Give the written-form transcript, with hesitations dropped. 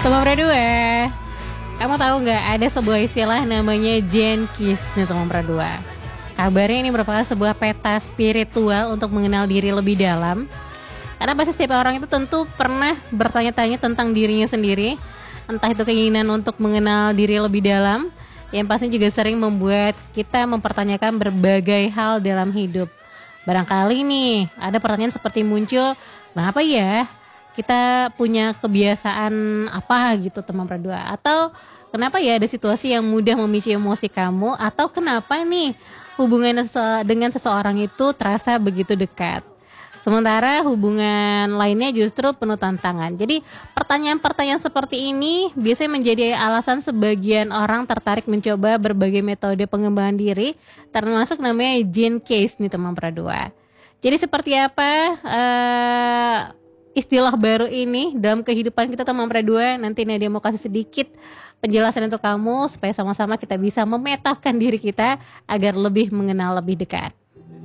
Teman berdua, kamu tahu nggak ada sebuah istilah namanya Gene Keys nih teman berdua. Kabarnya ini merupakan sebuah peta spiritual untuk mengenal diri lebih dalam. Karena pasti setiap orang itu tentu pernah bertanya-tanya tentang dirinya sendiri. Entah itu keinginan untuk mengenal diri lebih dalam, yang pasti juga sering membuat kita mempertanyakan berbagai hal dalam hidup. Barangkali nih ada pertanyaan seperti muncul, kenapa ya kita punya kebiasaan apa gitu teman berdua, atau kenapa ya ada situasi yang mudah memicu emosi kamu, atau kenapa nih hubungan dengan seseorang itu terasa begitu dekat. Sementara hubungan lainnya justru penuh tantangan. Jadi pertanyaan-pertanyaan seperti ini biasanya menjadi alasan sebagian orang tertarik mencoba berbagai metode pengembangan diri, termasuk namanya Gene Keys nih teman berdua. Jadi seperti apa istilah baru ini dalam kehidupan kita teman berdua? Nanti Nadia mau kasih sedikit penjelasan untuk kamu supaya sama-sama kita bisa memetakan diri kita agar lebih mengenal lebih dekat.